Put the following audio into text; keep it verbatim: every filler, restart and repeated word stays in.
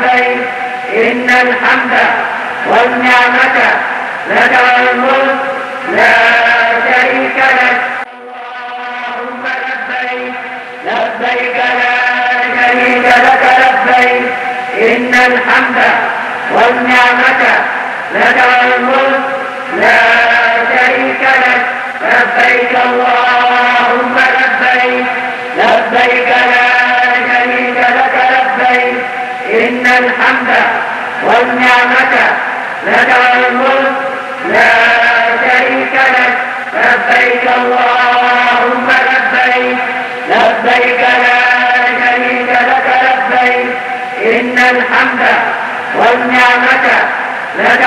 لبيك إن الحمد والنعمة لك والملك لا شريك لك. اللهم لبيك لبيك لا شريك لك لبيك إن الحمد والنعمة لك والملك لا شريك لك. لبيك اللهم لبيك لبيك لا شريك لك لبيك إن الحمد والنعمة لك والملك لا شريك لك. لبيك اللهم لبيك لبيك لا شريك لك لبيك إن الحمد والنعمة